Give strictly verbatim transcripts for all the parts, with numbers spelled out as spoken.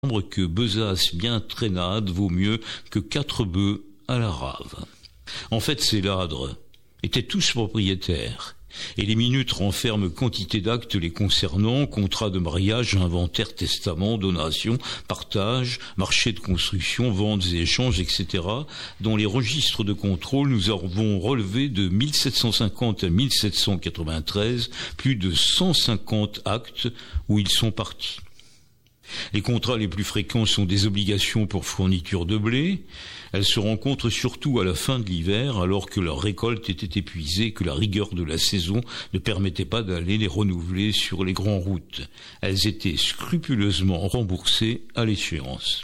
que besace bien traînade vaut mieux que quatre bœufs à la rave. En fait, ces ladres étaient tous propriétaires, et les minutes renferment quantité d'actes les concernant, contrats de mariage, inventaire, testament, donation, partage, marché de construction, ventes et échanges, et cetera, dont les registres de contrôle nous avons relevé de mille sept cent cinquante à mille sept cent quatre-vingt-treize plus de cent cinquante actes où ils sont partis. Les contrats les plus fréquents sont des obligations pour fourniture de blé. Elles se rencontrent surtout à la fin de l'hiver, alors que leur récolte était épuisée et que la rigueur de la saison ne permettait pas d'aller les renouveler sur les grandes routes. Elles étaient scrupuleusement remboursées à l'échéance.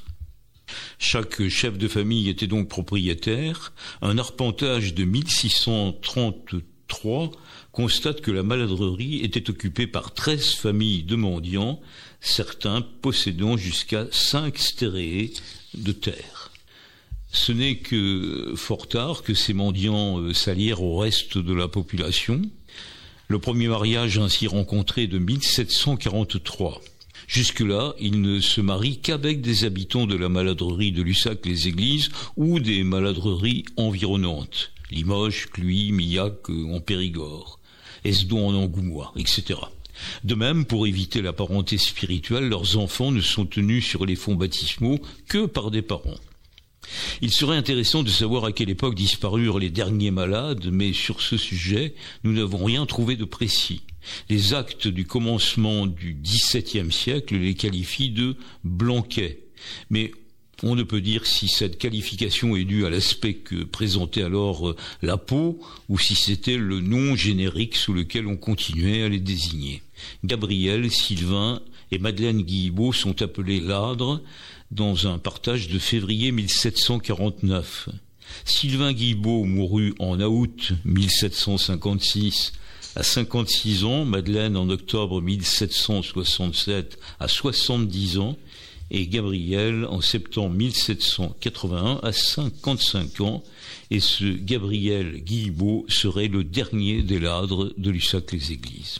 Chaque chef de famille était donc propriétaire. Un arpentage de mille six cent trente-trois constate que la maladrerie était occupée par treize familles de mendiants, certains possédant jusqu'à cinq stéréés de terre. Ce n'est que fort tard que ces mendiants s'allièrent au reste de la population. Le premier mariage ainsi rencontré de mille sept cent quarante-trois. Jusque-là, ils ne se marient qu'avec des habitants de la maladrerie de Lussac-les-Églises ou des maladreries environnantes, Limoges, Cluis, Millac en Périgord, Esdon en Angoumois, et cetera. De même, pour éviter la parenté spirituelle, leurs enfants ne sont tenus sur les fonds baptismaux que par des parents. Il serait intéressant de savoir à quelle époque disparurent les derniers malades, mais sur ce sujet, nous n'avons rien trouvé de précis. Les actes du commencement du dix-septième siècle les qualifient de blanquets, mais on ne peut dire si cette qualification est due à l'aspect que présentait alors la peau ou si c'était le nom générique sous lequel on continuait à les désigner. Gabriel, Sylvain et Madeleine Guilbeault sont appelés ladres dans un partage de février mille sept cent quarante-neuf. Sylvain Guilbeault mourut en août mille sept cent cinquante-six à cinquante-six ans, Madeleine en octobre mille sept cent soixante-sept à soixante-dix ans, et Gabriel en septembre mille sept cent quatre-vingt-un à cinquante-cinq ans, et ce Gabriel Guilbeault serait le dernier des ladres de Lussac-les-Églises.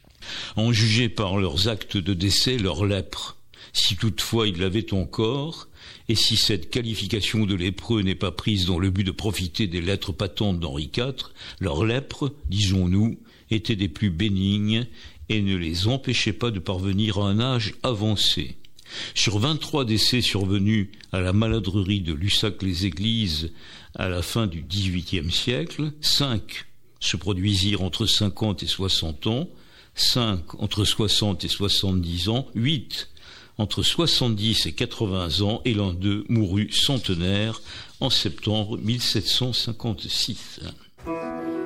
En juger par leurs actes de décès, leur lèpre, si toutefois ils l'avaient encore, et si cette qualification de lépreux n'est pas prise dans le but de profiter des lettres patentes d'Henri quatre, leur lèpre, disons-nous, était des plus bénignes et ne les empêchait pas de parvenir à un âge avancé. Sur vingt-trois décès survenus à la maladrerie de Lussac-les-Églises à la fin du dix-huitième siècle, cinq se produisirent entre cinquante et soixante ans, cinq entre soixante et soixante-dix ans, huit entre soixante-dix et quatre-vingts ans, et l'un d'eux mourut centenaire en septembre mille sept cent cinquante-six.